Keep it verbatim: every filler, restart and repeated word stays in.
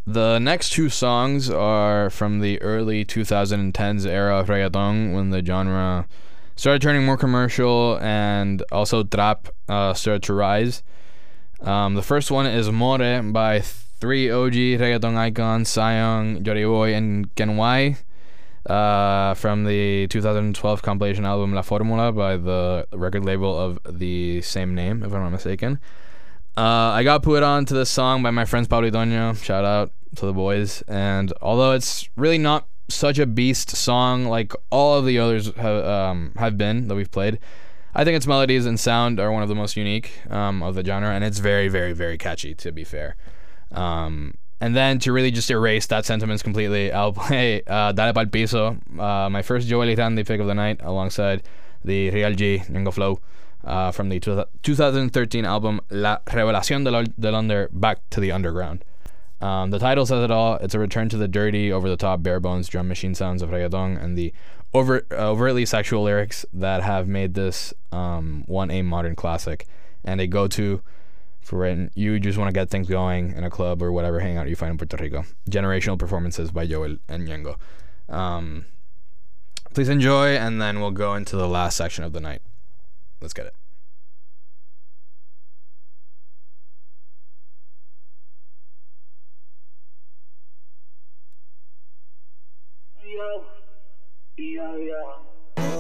The next two songs are from the early twenty tens era of reggaeton, when the genre started turning more commercial and also trap uh, started to rise. Um, the first one is More by three O G reggaeton icons, Sion, Jory Boy, and Kenway, uh, from the two thousand twelve compilation album La Formula by the record label of the same name, if I'm not mistaken. Uh, I got put on to this song by my friends Pablo Doño. Shout out to the boys. And although it's really not such a beast song like all of the others have, um, have been that we've played, I think its melodies and sound are one of the most unique um, of the genre, and it's very, very, very catchy, to be fair. Um, and then to really just erase that sentiments completely, I'll play uh, Dale Pal Piso, uh, my first Joel Grande pick of the night, alongside the Real G, Ñengo Flow, uh, from the two thousand thirteen album La Revelación del, del Under, Back to the Underground. Um, the title says it all. It's a return to the dirty, over-the-top, bare-bones drum machine sounds of reggaeton and the over, uh, overtly sexual lyrics that have made this um, one a modern classic and a go-to for when you just want to get things going in a club or whatever hangout you find in Puerto Rico. Generational performances by Joel and Ñengo. Um, please enjoy, and then we'll go into the last section of the night. Let's get it. Yo, yo, yo.